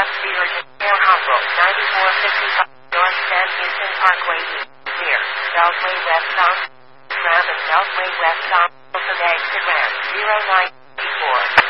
left Beaverton, Air Humboldt, 9455 North San Houston Parkway East, near Beltway westbound, Tram and Beltway westbound, from exit ramp 0954.